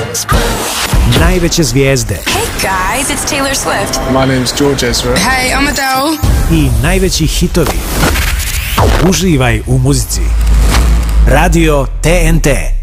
Najveće zvijezde. Hey guys, it's Taylor Swift. My name's George Ezra. Hey, I'm Adele. I najveći hitovi. Uživaj u muzici. Radio TNT.